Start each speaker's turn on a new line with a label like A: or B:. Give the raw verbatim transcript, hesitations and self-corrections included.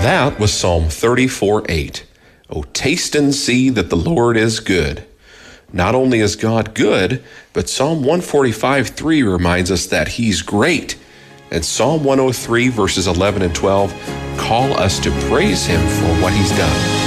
A: That was Psalm thirty-four eight. Oh, taste and see that the Lord is good. Not only is God good, but Psalm one forty-five three reminds us that He's great. And Psalm one oh three verses eleven and twelve call us to praise Him for what He's done.